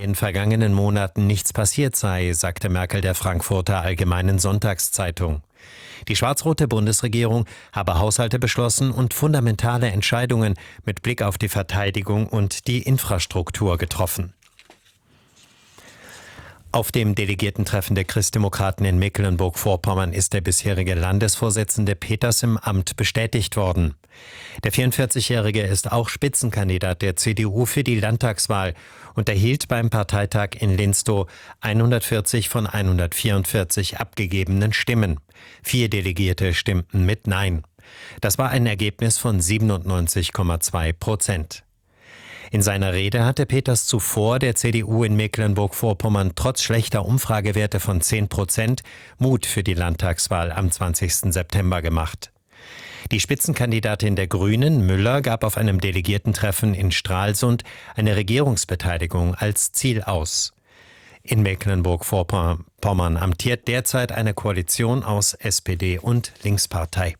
in vergangenen Monaten nichts passiert sei, sagte Merkel der Frankfurter Allgemeinen Sonntagszeitung. Die schwarz-rote Bundesregierung habe Haushalte beschlossen und fundamentale Entscheidungen mit Blick auf die Verteidigung und die Infrastruktur getroffen. Auf dem Delegiertentreffen der Christdemokraten in Mecklenburg-Vorpommern ist der bisherige Landesvorsitzende Peters im Amt bestätigt worden. Der 44-Jährige ist auch Spitzenkandidat der CDU für die Landtagswahl und erhielt beim Parteitag in Linstow 140 von 144 abgegebenen Stimmen. 4 Delegierte stimmten mit Nein. Das war ein Ergebnis von 97,2%. In seiner Rede hatte Peters zuvor der CDU in Mecklenburg-Vorpommern trotz schlechter Umfragewerte von 10% Mut für die Landtagswahl am 20. September gemacht. Die Spitzenkandidatin der Grünen, Müller, gab auf einem Delegiertentreffen in Stralsund eine Regierungsbeteiligung als Ziel aus. In Mecklenburg-Vorpommern amtiert derzeit eine Koalition aus SPD und Linkspartei.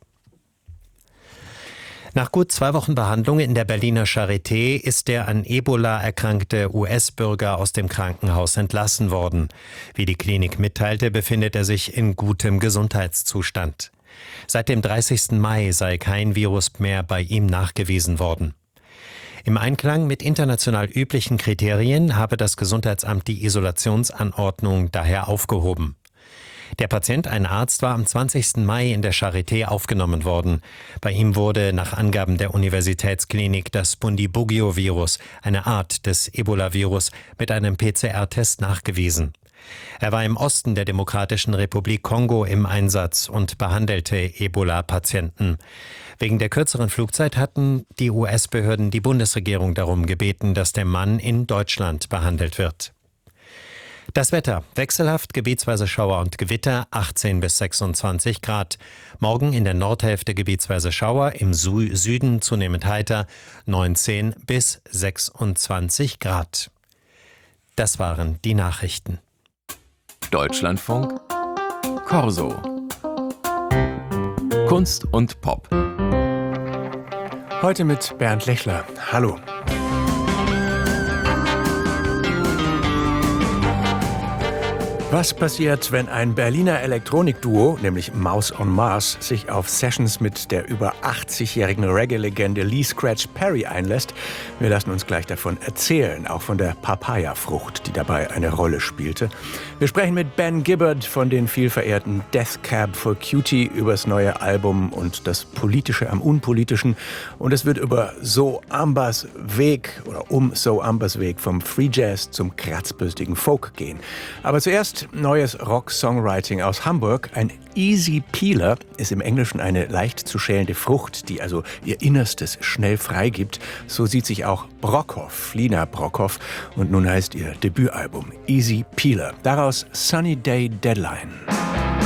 Nach gut 2 Wochen Behandlung in der Berliner Charité ist der an Ebola erkrankte US-Bürger aus dem Krankenhaus entlassen worden. Wie die Klinik mitteilte, befindet er sich in gutem Gesundheitszustand. Seit dem 30. Mai sei kein Virus mehr bei ihm nachgewiesen worden. Im Einklang mit international üblichen Kriterien habe das Gesundheitsamt die Isolationsanordnung daher aufgehoben. Der Patient, ein Arzt, war am 20. Mai in der Charité aufgenommen worden. Bei ihm wurde nach Angaben der Universitätsklinik das Bundibugyo-Virus, eine Art des Ebola-Virus, mit einem PCR-Test nachgewiesen. Er war im Osten der Demokratischen Republik Kongo im Einsatz und behandelte Ebola-Patienten. Wegen der kürzeren Flugzeit hatten die US-Behörden die Bundesregierung darum gebeten, dass der Mann in Deutschland behandelt wird. Das Wetter: wechselhaft, gebietsweise Schauer und Gewitter, 18 bis 26 Grad. Morgen in der Nordhälfte gebietsweise Schauer, im Süden zunehmend heiter, 19 bis 26 Grad. Das waren die Nachrichten. Deutschlandfunk Corso. Kunst und Pop. Heute mit Bernd Lechler. Hallo. Was passiert, wenn ein Berliner Elektronikduo, nämlich Mouse on Mars, sich auf Sessions mit der über 80-jährigen Reggae-Legende Lee Scratch Perry einlässt? Wir lassen uns gleich davon erzählen, auch von der Papaya-Frucht, die dabei eine Rolle spielte. Wir sprechen mit Ben Gibbard von den vielverehrten Death Cab for Cutie über das neue Album und das Politische am Unpolitischen. Und es wird über So Ambas Weg oder um So Ambas Weg vom Free Jazz zum kratzbürstigen Folk gehen. Aber zuerst neues Rock-Songwriting aus Hamburg. Ein Easy Peeler ist im Englischen eine leicht zu schälende Frucht, die also ihr Innerstes schnell freigibt. So sieht sich auch Brockhoff, Lina Brockhoff. Und nun heißt ihr Debütalbum Easy Peeler. Daraus Sunny Day Deadline.